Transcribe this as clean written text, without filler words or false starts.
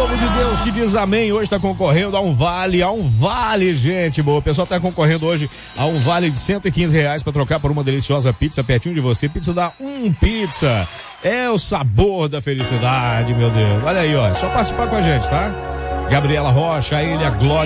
povo de Deus que diz amém, hoje está concorrendo a um vale, gente boa. O pessoal está concorrendo hoje a um vale de R$115 para trocar por uma deliciosa pizza pertinho de você. Pizza da Pizza. É o sabor da felicidade, meu Deus. Olha aí, ó. É só participar com a gente, tá? Gabriela Rocha, a Glória.